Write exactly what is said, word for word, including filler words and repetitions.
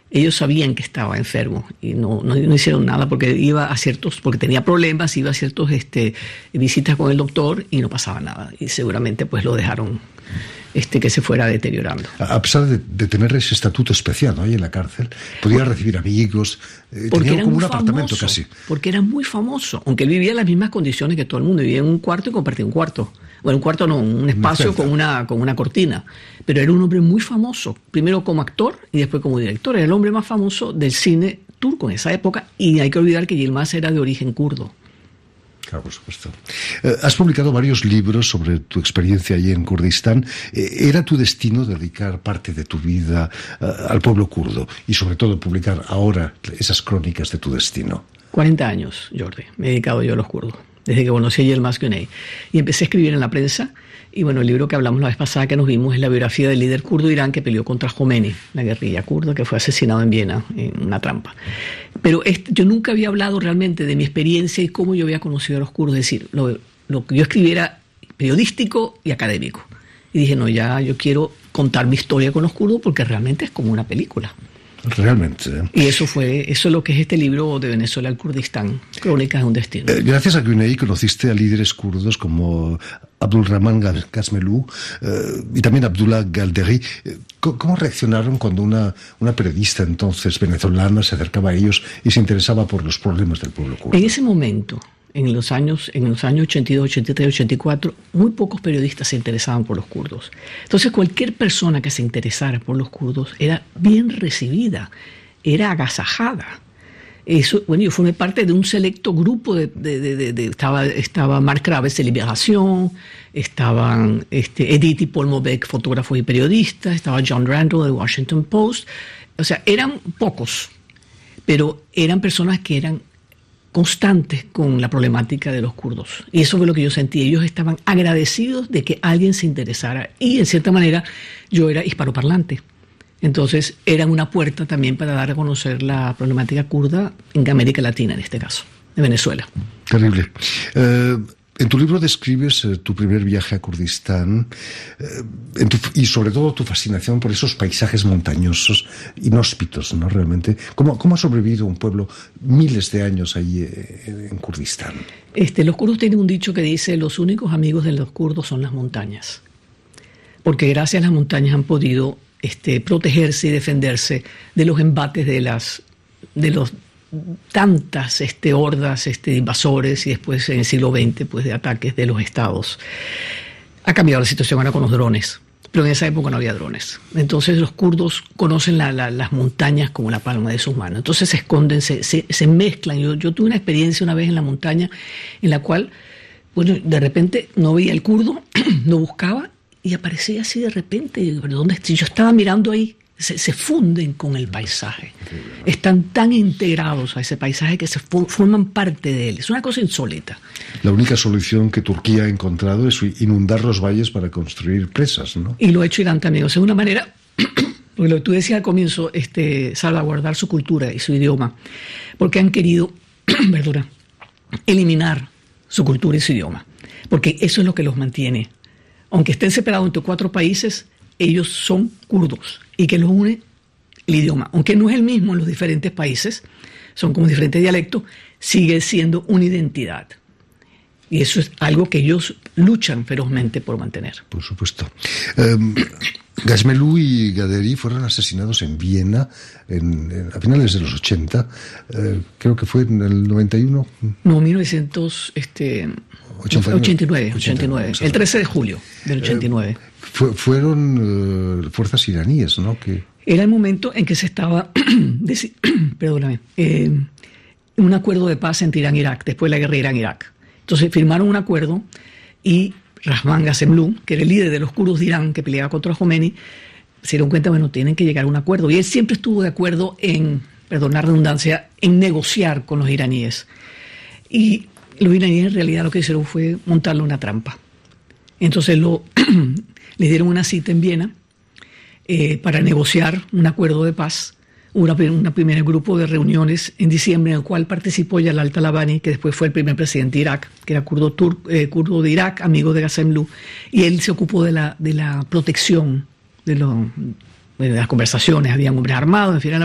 ellos sabían que estaba enfermo y no, no, no hicieron nada porque iba a ciertos, porque tenía problemas, iba a ciertos este, visitas con el doctor y no pasaba nada. Y seguramente pues lo dejaron este, que se fuera deteriorando. A pesar de, de tener ese estatuto especial, ¿no?, ahí en la cárcel, podía por, recibir amigos, eh, tenía como un famoso, apartamento casi. Porque era muy famoso, aunque él vivía en las mismas condiciones que todo el mundo, vivía en un cuarto y compartía un cuarto. Bueno, un cuarto no, un espacio con una, con una cortina. Pero era un hombre muy famoso, primero como actor y después como director. Era el hombre más famoso del cine turco en esa época, y hay que olvidar que Yilmaz era de origen kurdo. Claro, por supuesto. Eh, has publicado varios libros sobre tu experiencia allí en Kurdistán. Eh, ¿Era tu destino dedicar parte de tu vida eh, al pueblo kurdo y sobre todo publicar ahora esas crónicas de tu destino? cuarenta años, Jordi, me he dedicado yo a los kurdos, desde que conocí a Yilmaz Güney. Y empecé a escribir en la prensa. Y bueno, el libro que hablamos la vez pasada que nos vimos es la biografía del líder kurdo de Irán que peleó contra Khomeini, la guerrilla kurda, que fue asesinado en Viena en una trampa. Pero este, yo nunca había hablado realmente de mi experiencia y cómo yo había conocido a los kurdos. Es decir, lo, lo que yo escribí era periodístico y académico. Y dije, no, ya yo quiero contar mi historia con los kurdos porque realmente es como una película. Realmente. ¿eh? Y eso fue, eso es lo que es este libro de Venezuela al Kurdistán, Crónicas de un destino. Eh, gracias a Güney conociste a líderes kurdos como Abdulrahman Gazmelu eh, y también Abdullah Galderi. Eh, ¿Cómo reaccionaron cuando una, una periodista entonces venezolana se acercaba a ellos y se interesaba por los problemas del pueblo kurdo? En ese momento, en los años, en los años ochenta y dos, ochenta y tres, ochenta y cuatro, muy pocos periodistas se interesaban por los kurdos. Entonces, cualquier persona que se interesara por los kurdos era bien recibida, era agasajada. Eso, bueno, yo formé parte de un selecto grupo de, de, de, de, de estaba, estaba Marc Graves de Liberación, estaban este, Edith y Paul Mobeck, fotógrafos y periodistas, estaba John Randall de Washington Post. O sea, eran pocos, pero eran personas que eran constantes con la problemática de los kurdos. Y eso fue lo que yo sentí. Ellos estaban agradecidos de que alguien se interesara. Y, en cierta manera, yo era hispanoparlante. Entonces, era una puerta también para dar a conocer la problemática kurda en América Latina, en este caso, en Venezuela. Terrible. Eh, en tu libro describes eh, tu primer viaje a Kurdistán eh, en tu, y sobre todo tu fascinación por esos paisajes montañosos, inhóspitos, ¿no? Realmente. ¿Cómo, cómo ha sobrevivido un pueblo miles de años ahí eh, en Kurdistán? Este, los kurdos tienen un dicho que dice: los únicos amigos de los kurdos son las montañas. Porque gracias a las montañas han podido este, protegerse y defenderse de los embates de las de los tantas este, hordas este, invasores y después en el siglo veinte pues, de ataques de los estados. Ha cambiado la situación ahora con los drones, pero en esa época no había drones. Entonces los kurdos conocen la, la, las montañas como la palma de sus manos. Entonces se esconden, se, se, se mezclan. Yo, yo tuve una experiencia una vez en la montaña en la cual, bueno, de repente no veía el kurdo, no buscaba y aparecía así de repente. ¿Pero dónde estoy? Yo estaba mirando ahí. Se, se funden con el paisaje, están tan integrados a ese paisaje que se forman parte de él. Es una cosa insólita. La única solución que Turquía ha encontrado es inundar los valles para construir presas, ¿no? Y lo ha hecho Irán también. O sea, de una manera, porque lo que tú decías al comienzo, este, salvaguardar su cultura y su idioma, porque han querido, perdona, eliminar su cultura y su idioma, porque eso es lo que los mantiene. Aunque estén separados entre cuatro países, ellos son kurdos y que los une el idioma. Aunque no es el mismo en los diferentes países, son como diferentes dialectos, sigue siendo una identidad. Y eso es algo que ellos luchan ferozmente por mantener. Por supuesto. Um, Gazmelu y Galderi fueron asesinados en Viena en, en, a finales de los ochenta. Uh, creo que fue en el noventa y uno. No, mil novecientos ochenta y nueve. ochenta y nueve. El trece de julio del ochenta y nueve. Eh, Fue, fueron uh, fuerzas iraníes, ¿no? Que... Era el momento en que se estaba, perdóname, eh, un acuerdo de paz entre Irán e Irak, después de la guerra de Irán-Irak. Entonces firmaron un acuerdo y Rahman Gazemlu, que era el líder de los kurdos de Irán que peleaba contra Khomeini, se dieron cuenta, bueno, tienen que llegar a un acuerdo. Y él siempre estuvo de acuerdo en, perdón la redundancia, en negociar con los iraníes. Y los iraníes en realidad lo que hicieron fue montarle una trampa. Entonces lo... les dieron una cita en Viena eh, para negociar un acuerdo de paz. Una, una primer grupo de reuniones en diciembre en el cual participó Jalal Talabani, que después fue el primer presidente de Irak, que era kurdo, tur, eh, kurdo de Irak, amigo de Gazemlu, y él se ocupó de la, de la protección de, lo, de las conversaciones. Habían hombres armados, en fin,